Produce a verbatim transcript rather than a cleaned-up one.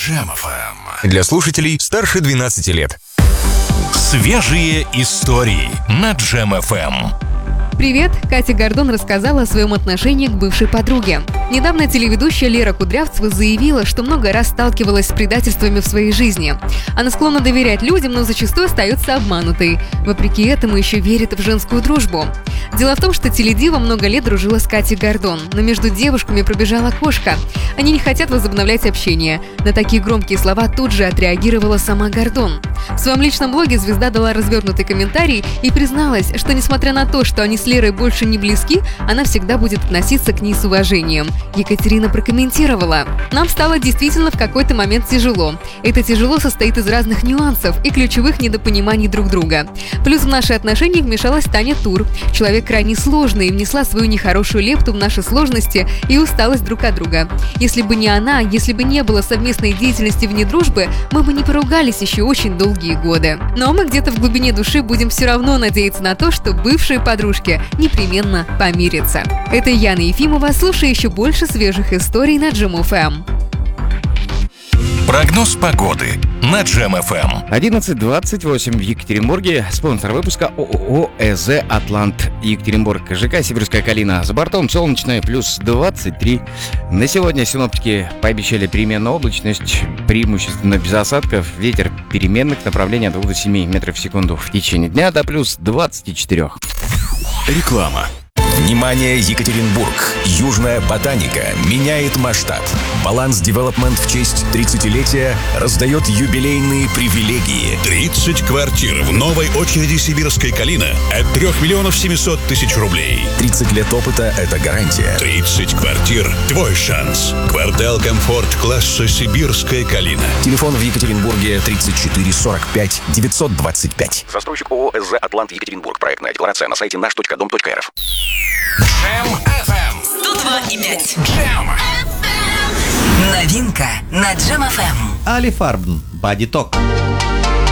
Джем эф эм. Для слушателей старше двенадцати лет. Свежие истории на Джем эф эм. Привет! Катя Гордон рассказала о своем отношении к бывшей подруге. Недавно телеведущая Лера Кудрявцева заявила, что много раз сталкивалась с предательствами в своей жизни. Она склонна доверять людям, но зачастую остается обманутой. Вопреки этому еще верит в женскую дружбу. Дело в том, что теледива много лет дружила с Катей Гордон, но между девушками пробежала кошка. Они не хотят возобновлять общение. На такие громкие слова тут же отреагировала сама Гордон. В своем личном блоге звезда дала развернутый комментарий и призналась, что несмотря на то, что они с Лерой больше не близки, она всегда будет относиться к ней с уважением. Екатерина прокомментировала: «Нам стало действительно в какой-то момент тяжело. Это тяжело состоит из разных нюансов и ключевых недопониманий друг друга. Плюс в наши отношения вмешалась Таня Тур. Человек крайне сложный и внесла свою нехорошую лепту в наши сложности и усталость друг от друга. Если бы не она, если бы не было совместной деятельности вне дружбы, мы бы не поругались еще очень долгие годы. Но мы где-то в глубине души будем все равно надеяться на то, что бывшие подружки непременно помирятся». Это Яна Ефимова. Слушай еще больше свежих историй на Джем эф эм. Прогноз погоды на Джем эф эм. одиннадцать двадцать восемь в Екатеринбурге. Спонсор выпуска ООО ЭЗ «Атлант». Екатеринбург, ЖК «Сибирская калина». За бортом солнечная, плюс двадцать три. На сегодня синоптики пообещали переменную облачность, преимущественно без осадков. Ветер переменных направлений от двух до семи метров в секунду. В течение дня до плюс двадцати четырёх. Реклама. Внимание, Екатеринбург! Южная ботаника меняет масштаб. Баланс Девелопмент в честь тридцатилетия раздает юбилейные привилегии. тридцать квартир в новой очереди «Сибирской калина» от трёх миллионов семисот тысяч рублей. тридцать лет опыта – это гарантия. тридцать квартир – твой шанс. Квартал комфорт класса «Сибирская калина». Телефон в Екатеринбурге тридцать четыре сорок пять девятьсот двадцать пять. Застройщик ООО ЭЗ «Атлант» Екатеринбург. Проектная декларация на сайте наш точка дом точка эр эф. Джем эф эм. сто два и пять. Джем. Новинка на Джем эф эм. Али Фарбн, Body Talk.